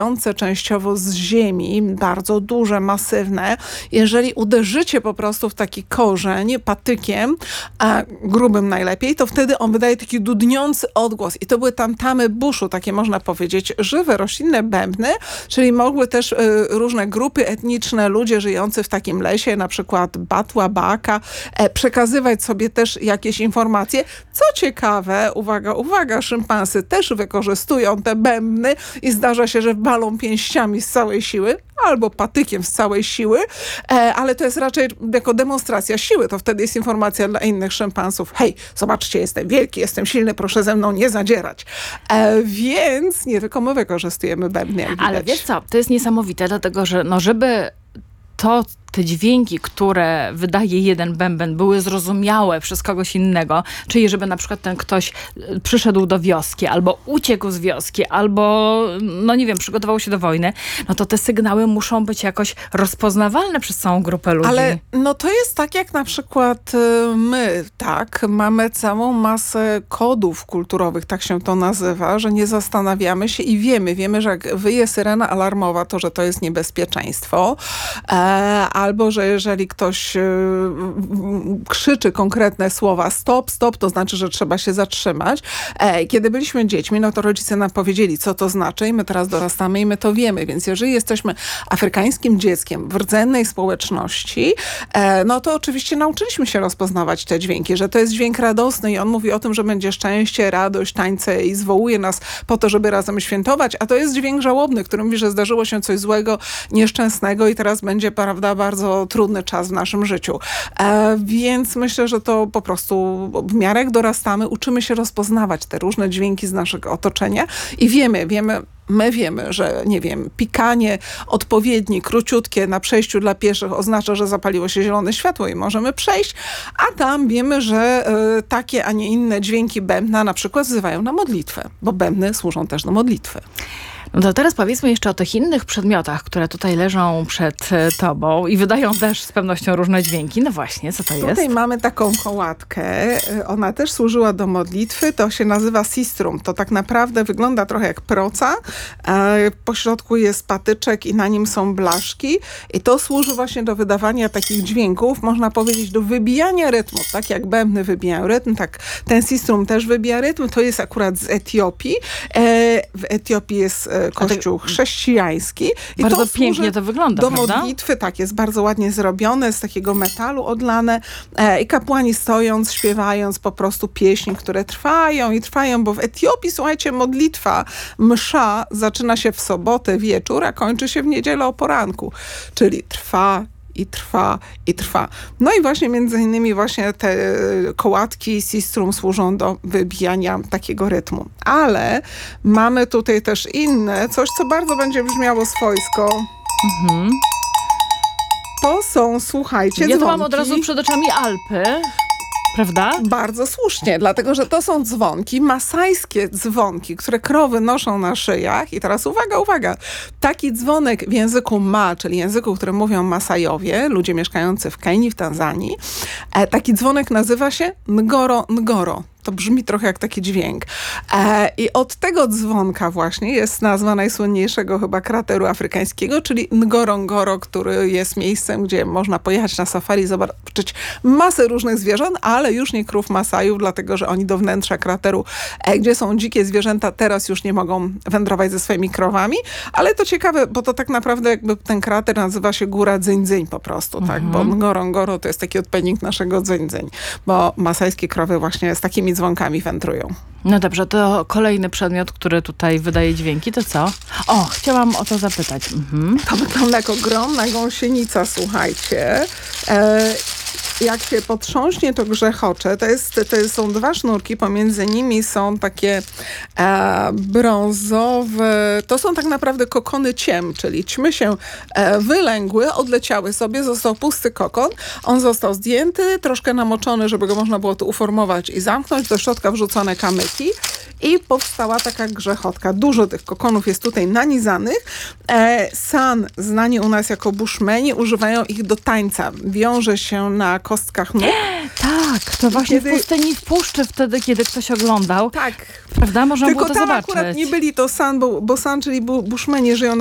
częściowo z ziemi, bardzo duże, masywne. Jeżeli uderzycie po prostu w taki korzeń patykiem, a grubym najlepiej, to wtedy on wydaje taki dudniący odgłos. I to były tamtamy buszu, takie można powiedzieć, żywe, roślinne bębny, czyli mogły też różne grupy etniczne, ludzie żyjący w takim lesie, na przykład Batła, Baaka, przekazywać sobie też jakieś informacje. Co ciekawe, uwaga, uwaga, szympansy też wykorzystują te bębny i zdarza się, że walą pięściami z całej siły, albo patykiem z całej siły, ale to jest raczej jako demonstracja siły. To wtedy jest informacja dla innych szympansów. Hej, zobaczcie, jestem wielki, jestem silny, proszę ze mną nie zadzierać. Więc nie tylko my wykorzystujemy bębny, jak widać. Ale wiesz co, to jest niesamowite, dlatego że żeby te dźwięki, które wydaje jeden bęben, były zrozumiałe przez kogoś innego, czyli żeby na przykład ten ktoś przyszedł do wioski, albo uciekł z wioski, albo, no nie wiem, przygotował się do wojny, no to te sygnały muszą być jakoś rozpoznawalne przez całą grupę ludzi. Ale no to jest tak, jak na przykład my, tak, mamy całą masę kodów kulturowych, tak się to nazywa, że nie zastanawiamy się i wiemy, że jak wyje syrena alarmowa, to że to jest niebezpieczeństwo, albo że jeżeli ktoś krzyczy konkretne słowa stop, to znaczy, że trzeba się zatrzymać. Kiedy byliśmy dziećmi, no to rodzice nam powiedzieli, co to znaczy i my teraz dorastamy i my to wiemy. Więc jeżeli jesteśmy afrykańskim dzieckiem w rdzennej społeczności, no to oczywiście nauczyliśmy się rozpoznawać te dźwięki, że to jest dźwięk radosny i on mówi o tym, że będzie szczęście, radość, tańce i zwołuje nas po to, żeby razem świętować, a to jest dźwięk żałobny, który mówi, że zdarzyło się coś złego, nieszczęsnego i teraz będzie, prawda, bardzo trudny czas w naszym życiu. Więc myślę, że to po prostu w miarę jak dorastamy, uczymy się rozpoznawać te różne dźwięki z naszego otoczenia i my wiemy, że nie wiem, pikanie odpowiednie, króciutkie na przejściu dla pieszych oznacza, że zapaliło się zielone światło i możemy przejść, a tam wiemy, że takie, a nie inne dźwięki bębna na przykład wzywają na modlitwę, bo bębny służą też do modlitwy. No to teraz powiedzmy jeszcze o tych innych przedmiotach, które tutaj leżą przed tobą i wydają też z pewnością różne dźwięki. No właśnie, co to jest? Tutaj mamy taką kołatkę. Ona też służyła do modlitwy. To się nazywa sistrum. To tak naprawdę wygląda trochę jak proca. Po środku jest patyczek i na nim są blaszki. I to służy właśnie do wydawania takich dźwięków. Można powiedzieć do wybijania rytmu. Tak jak bębny wybijają rytm, tak ten sistrum też wybija rytm. To jest akurat z Etiopii. W Etiopii jest kościół chrześcijański. I bardzo to pięknie to wygląda, do prawda? modlitwy, tak, jest bardzo ładnie zrobione, z takiego metalu odlane i kapłani stojąc, śpiewając po prostu pieśni, które trwają i trwają, bo w Etiopii, słuchajcie, modlitwa, msza zaczyna się w sobotę wieczór, a kończy się w niedzielę o poranku, czyli trwa i trwa, i trwa. No i właśnie między innymi właśnie te kołatki sistrum służą do wybijania takiego rytmu. Ale mamy tutaj też inne, coś co bardzo będzie brzmiało swojsko. To są, słuchajcie, Ja to dzwonki. mam od razu przed oczami Alpy. Prawda? Bardzo słusznie, dlatego że to są dzwonki, masajskie dzwonki, które krowy noszą na szyjach. I teraz uwaga, taki dzwonek w języku Ma, czyli języku, którym mówią Masajowie, ludzie mieszkający w Kenii, w Tanzanii, taki dzwonek nazywa się Ngoro Ngoro. To brzmi trochę jak taki dźwięk. I od tego dzwonka właśnie jest nazwa najsłynniejszego chyba krateru afrykańskiego, czyli Ngorongoro, który jest miejscem, gdzie można pojechać na safari, zobaczyć masę różnych zwierząt, ale już nie krów Masajów, dlatego że oni do wnętrza krateru, gdzie są dzikie zwierzęta, teraz już nie mogą wędrować ze swoimi krowami. Ale to ciekawe, bo to tak naprawdę jakby ten krater nazywa się Góra Dzyń po prostu, tak? Bo Ngorongoro to jest taki odpowiednik naszego Dzyń, bo masajskie krowy właśnie z takimi dzwonkami wędrują. No dobrze, to kolejny przedmiot, który tutaj wydaje dźwięki, to co? O, chciałam o to zapytać. To wygląda jak ogromna gąsienica, słuchajcie. Jak się potrząśnie, to grzechocze. Są dwa sznurki, pomiędzy nimi są takie brązowe, to są tak naprawdę kokony ciem, czyli ćmy się wylęgły, odleciały sobie, został pusty kokon. On został zdjęty, troszkę namoczony, żeby go można było tu uformować i zamknąć, do środka wrzucone kamyki i powstała taka grzechotka. Dużo tych kokonów jest tutaj nanizanych. San, znani u nas jako bushmeni, używają ich do tańca. Wiąże się na kostkach nóg. Tak, to właśnie w pustyni, w puszczy wtedy, kiedy ktoś oglądał. Tak. Prawda? Można Tylko było to tam zobaczyć. akurat nie byli to San, bo San, czyli Bushmeni, żyją